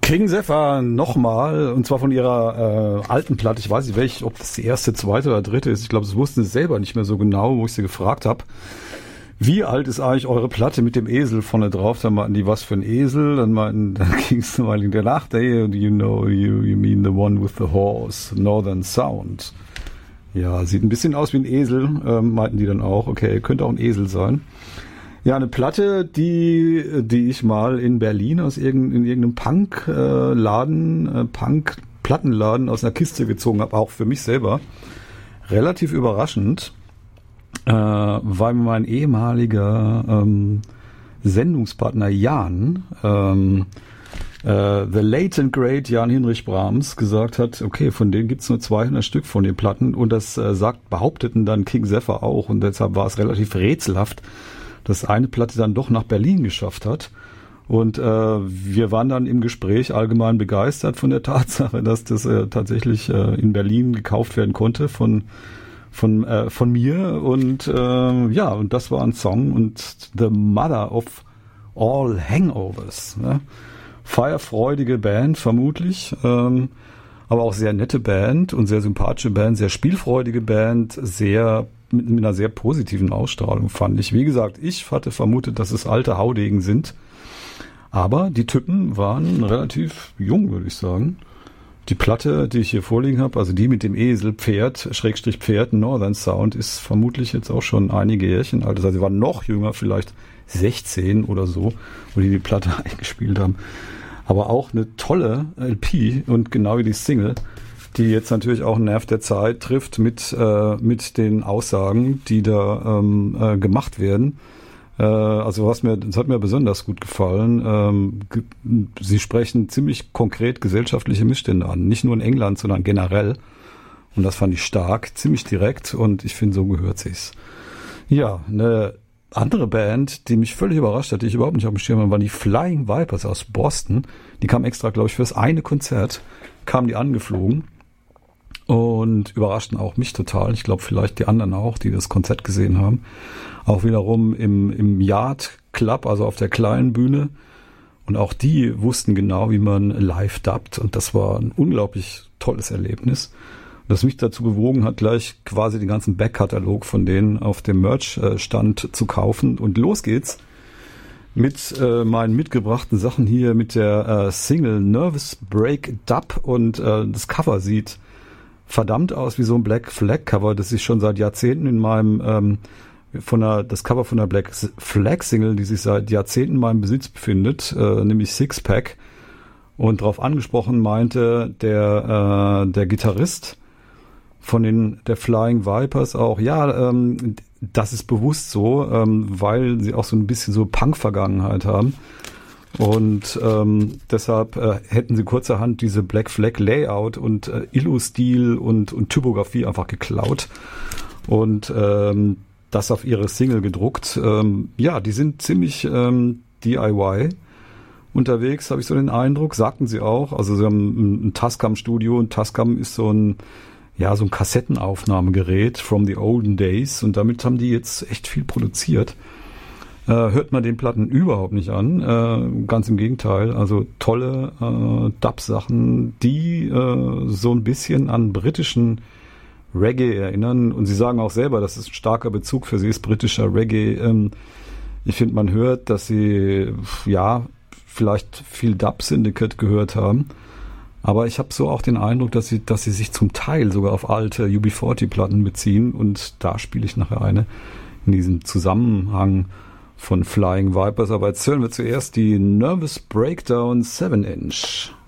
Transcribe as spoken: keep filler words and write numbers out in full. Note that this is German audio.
King Zephyr nochmal, und zwar von ihrer äh, alten Platte. Ich weiß nicht, welch, ob das die erste, zweite oder dritte ist. Ich glaube, das wussten sie selber nicht mehr so genau, wo ich sie gefragt habe. Wie alt ist eigentlich eure Platte mit dem Esel vorne drauf? Dann meinten die, was für ein Esel? Dann meinten, dann ging es mal in der Nacht, hey, you know, you, you mean the one with the horse, Northern Sound. Ja, sieht ein bisschen aus wie ein Esel, ähm, meinten die dann auch. Okay, könnte auch ein Esel sein. Ja, eine Platte, die die ich mal in Berlin aus irgendein, in irgendeinem Punk-Laden, äh, Punk-Plattenladen aus einer Kiste gezogen habe, auch für mich selber. Relativ überraschend, äh, weil mir mein ehemaliger ähm, Sendungspartner Jan, ähm, äh, the late and great Jan Hinrich Brahms, gesagt hat, okay, von denen gibt's nur zweihundert Stück von den Platten, und das äh, sagt, behaupteten dann King Zephyr auch, und deshalb war es relativ rätselhaft, dass eine Platte dann doch nach Berlin geschafft hat. Und äh, wir waren dann im Gespräch allgemein begeistert von der Tatsache, dass das äh, tatsächlich äh, in Berlin gekauft werden konnte von von äh, von mir. Und äh, ja, und das war ein Song und The Mother of All Hangovers. Ne? Feierfreudige Band vermutlich, ähm, aber auch sehr nette Band und sehr sympathische Band, sehr spielfreudige Band, sehr mit, mit einer sehr positiven Ausstrahlung, fand ich. Wie gesagt, ich hatte vermutet, dass es alte Haudegen sind, aber die Typen waren relativ jung, würde ich sagen. Die Platte, die ich hier vorliegen habe, also die mit dem Esel, Pferd, Schrägstrich Pferd, Northern Sound, ist vermutlich jetzt auch schon einige Jährchen alt. Also sie waren noch jünger, vielleicht sechzehn oder so, wo die die Platte eingespielt haben. Aber auch eine tolle L P und genau wie die Single, die jetzt natürlich auch einen Nerv der Zeit trifft mit äh, mit den Aussagen, die da ähm, äh, gemacht werden. Äh, also was mir, das hat mir besonders gut gefallen. Ähm, ge- sie sprechen ziemlich konkret gesellschaftliche Missstände an, nicht nur in England, sondern generell. Und das fand ich stark, ziemlich direkt, und ich finde, so gehört sich's. Ja, eine andere Band, die mich völlig überrascht hat, die ich überhaupt nicht auf dem Schirm hatte, waren die Flying Vipers aus Boston. Die kamen extra, glaube ich, fürs eine Konzert, kamen die angeflogen und überraschten auch mich total. Ich glaube, vielleicht die anderen auch, die das Konzert gesehen haben. Auch wiederum im, im Yard Club, also auf der kleinen Bühne. Und auch die wussten genau, wie man live dubbt. Und das war ein unglaublich tolles Erlebnis, das mich dazu bewogen hat, gleich quasi den ganzen Backkatalog von denen auf dem Merch-Stand zu kaufen. Und los geht's mit äh, meinen mitgebrachten Sachen hier mit der äh, Single Nervous Break Dub. Und äh, das Cover sieht verdammt aus wie so ein Black Flag Cover, das ich schon seit Jahrzehnten in meinem ähm, von der das Cover von der Black Flag Single, die sich seit Jahrzehnten in meinem Besitz befindet, äh, nämlich Sixpack. Und darauf angesprochen meinte der äh, der Gitarrist von den der Flying Vipers auch, ja, ähm, das ist bewusst so, ähm, weil sie auch so ein bisschen so Punk-Vergangenheit haben. Und ähm, deshalb äh, hätten sie kurzerhand diese Black Flag Layout und äh, Illu-Stil und, und Typografie einfach geklaut und ähm, das auf ihre Single gedruckt. Ähm, ja, die sind ziemlich ähm, D I Y unterwegs, habe ich so den Eindruck, sagten sie auch. Also sie haben ein, ein Tascam-Studio, und Tascam ist so ein ja, so ein Kassettenaufnahmegerät from the olden days, und damit haben die jetzt echt viel produziert. Äh, hört man den Platten überhaupt nicht an, äh, ganz im Gegenteil. Also tolle äh, Dub-Sachen, die äh, so ein bisschen an britischen Reggae erinnern, und sie sagen auch selber, dass es ein starker Bezug für sie ist, britischer Reggae. Ähm, ich finde, man hört, dass sie ja vielleicht viel Dub Syndicate gehört haben. Aber ich habe so auch den Eindruck, dass sie, dass sie sich zum Teil sogar auf alte U B vierzig Platten beziehen, und da spiele ich nachher eine in diesem Zusammenhang von Flying Vipers. Aber jetzt hören wir zuerst die Nervous Breakdown seven inch.